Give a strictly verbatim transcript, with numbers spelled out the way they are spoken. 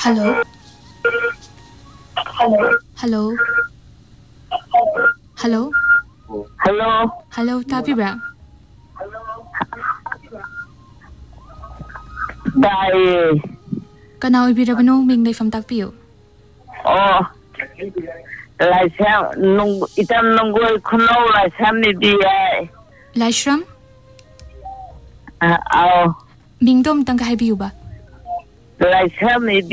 Hello. Hello. Hello. Hello. Hello. Tabibra. Dai. Kana oibirabano ming leifam takpiyo. Oh. Laisam nung itam nunggoy kuno laisam ni dia. Laishram? Ah, oh. Mingdom tang kahaybiyo ba? Laisam ni